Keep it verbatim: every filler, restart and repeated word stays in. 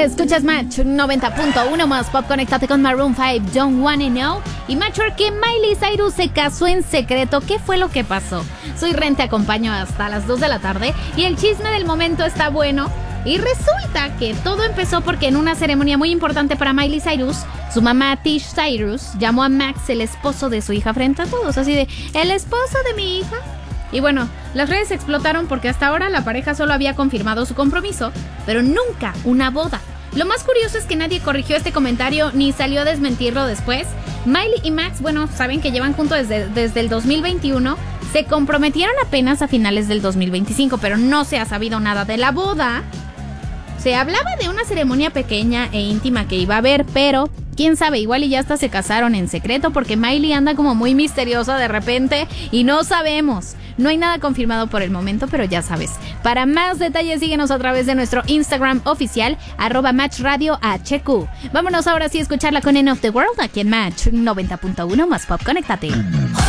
Escuchas Match noventa punto uno más pop. Conéctate con Maroon cinco, Don't Wanna Know. Y Match, que Miley Cyrus se casó en secreto. ¿Qué fue lo que pasó? Soy Ren, te acompaño hasta las dos de la tarde. Y el chisme del momento está bueno. Y resulta que todo empezó porque en una ceremonia muy importante para Miley Cyrus, su mamá Tish Cyrus llamó a Max, el esposo de su hija, frente a todos. Así de, ¿el esposo de mi hija? Y bueno, las redes explotaron porque hasta ahora la pareja solo había confirmado su compromiso, pero nunca una boda. Lo más curioso es que nadie corrigió este comentario ni salió a desmentirlo después. Miley y Max, bueno, saben que llevan juntos desde, desde el dos mil veintiuno. Se comprometieron apenas a finales del dos mil veinticinco, pero no se ha sabido nada de la boda. Se hablaba de una ceremonia pequeña e íntima que iba a haber, pero quién sabe, igual y ya hasta se casaron en secreto porque Miley anda como muy misteriosa de repente y no sabemos. No hay nada confirmado por el momento, pero ya sabes. Para más detalles, síguenos a través de nuestro Instagram oficial, arroba Match Radio H Q. Vámonos ahora sí a escucharla con End of the World aquí en Match noventa punto uno más pop. Conéctate.